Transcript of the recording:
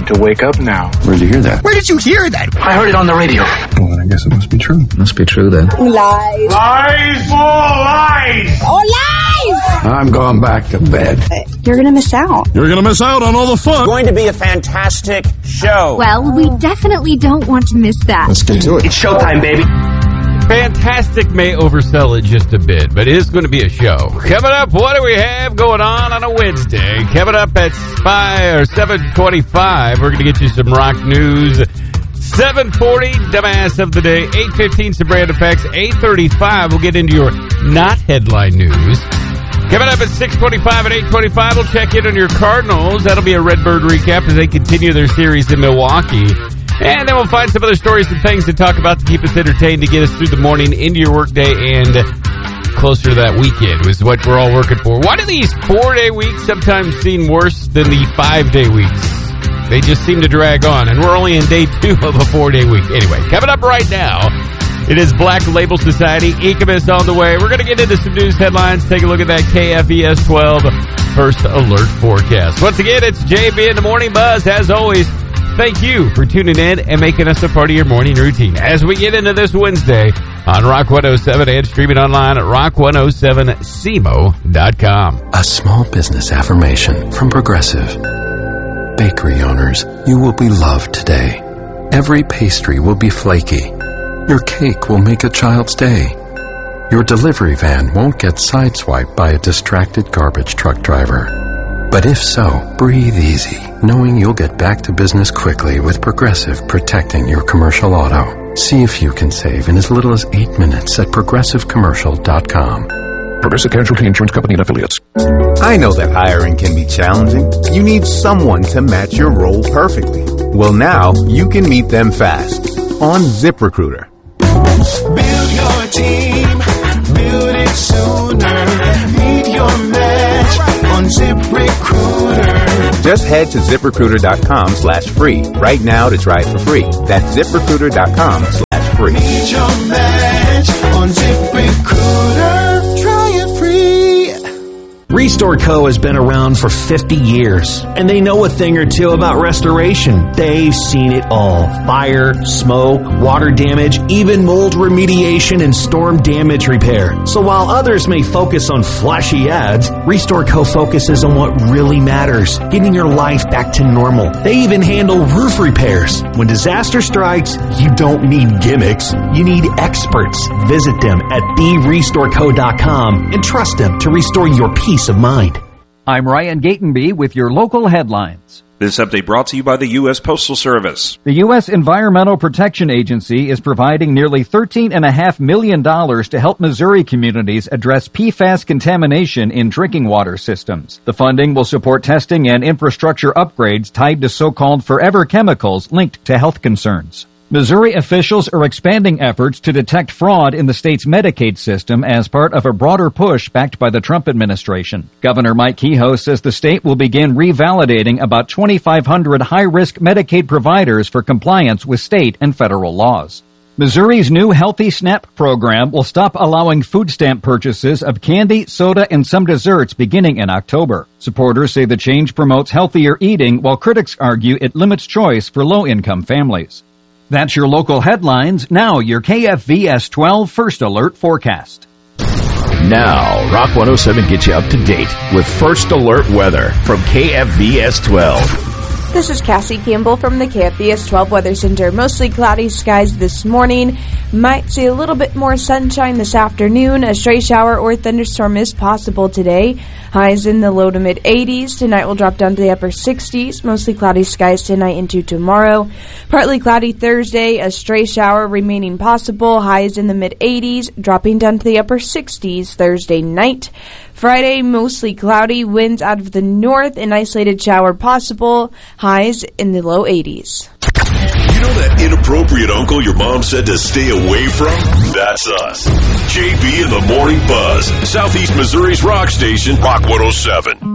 to wake up now. Where'd you hear that? Where did you hear that? I heard it on the radio. Well, I guess it must be true. Must be true then. Lies. Lies, more lies! Oh, lies! I'm going back to bed. You're going to miss out. You're going to miss out on all the fun. It's going to be a fantastic show. Well, we definitely don't want to miss that. Let's get to it. It's showtime, baby. Fantastic may oversell it just a bit, but it is going to be a show. Coming up, what do we have going on a Wednesday? Coming up at 7:25, we're going to get you some rock news. 7:40, dumbass of the day. 8:15, some random facts. 8:35, we'll get into your not headline news. Coming up at 6:25 and 8:25, we'll check in on your Cardinals. That'll be a Redbird recap as they continue their series in Milwaukee. And then we'll find some other stories and things to talk about to keep us entertained, to get us through the morning, into your workday, and closer to that weekend is what we're all working for. Why do these 4-day weeks sometimes seem worse than the 5-day weeks? They just seem to drag on, and we're only in day 2 of a 4-day week. Anyway, coming up right now, it is Black Label Society, Incubus on the way. We're going to get into some news headlines, take a look at that KFES 12 First Alert forecast. Once again, it's JB in the Morning Buzz. As always, thank you for tuning in and making us a part of your morning routine as we get into this Wednesday on Rock 107 and streaming online at rock107cmo.com. A small business affirmation from Progressive. Bakery owners, you will be loved today. Every pastry will be flaky. Your cake will make a child's day. Your delivery van won't get sideswiped by a distracted garbage truck driver. But if so, breathe easy, knowing you'll get back to business quickly with Progressive protecting your commercial auto. See if you can save in as little as 8 minutes at progressivecommercial.com. Progressive Casualty Insurance Company and Affiliates. I know that hiring can be challenging. You need someone to match your role perfectly. Well, now you can meet them fast on ZipRecruiter. Build your team, build it sooner. Meet your match on ZipRecruiter. Just head to ZipRecruiter.com/free right now to try it for free. That's ZipRecruiter.com/free. Meet your match on ZipRecruiter. Try it free. Restore Co. has been around for 50 years, and they know a thing or two about restoration. They've seen it all. Fire, smoke, water damage, even mold remediation and storm damage repair. So while others may focus on flashy ads, Restore Co. focuses on what really matters, getting your life back to normal. They even handle roof repairs. When disaster strikes, you don't need gimmicks. You need experts. Visit them at TheRestoreCo.com and trust them to restore your peace of mind. I'm Ryan Gatenby with your local headlines. This update brought to you by the U.S. Postal Service. The U.S. Environmental Protection Agency is providing nearly $13.5 million to help Missouri communities address PFAS contamination in drinking water systems. The funding will support testing and infrastructure upgrades tied to so-called forever chemicals linked to health concerns. Missouri officials are expanding efforts to detect fraud in the state's Medicaid system as part of a broader push backed by the Trump administration. Governor Mike Kehoe says the state will begin revalidating about 2,500 high-risk Medicaid providers for compliance with state and federal laws. Missouri's new Healthy Snap program will stop allowing food stamp purchases of candy, soda, and some desserts beginning in October. Supporters say the change promotes healthier eating, while critics argue it limits choice for low-income families. That's your local headlines. Now, your KFVS 12 First Alert forecast. Now, Rock 107 gets you up to date with First Alert weather from KFVS 12. This is Cassie Campbell from the KFVS 12 Weather Center. Mostly cloudy skies this morning. Might see a little bit more sunshine this afternoon. A stray shower or thunderstorm is possible today. Highs in the low to mid 80s. Tonight will drop down to the upper 60s. Mostly cloudy skies tonight into tomorrow. Partly cloudy Thursday. A stray shower remaining possible. Highs in the mid 80s. Dropping down to the upper 60s Thursday night. Friday, mostly cloudy. Winds out of the north. An isolated shower possible. Highs in the low 80s. You know that inappropriate uncle your mom said to stay away from? That's us. JB in the Morning Buzz. Southeast Missouri's rock station, Rock 107.